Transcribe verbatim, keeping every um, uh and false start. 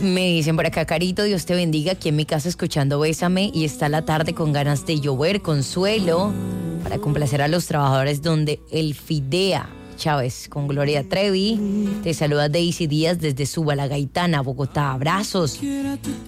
Me dicen por acá, Carito, Dios te bendiga, aquí en mi casa escuchando Bésame y está la tarde con ganas de llover, Consuelo, para complacer a los trabajadores donde el Fidea Chávez con Gloria Trevi. Te saluda Daisy Díaz desde Suba La Gaitana, Bogotá. Abrazos.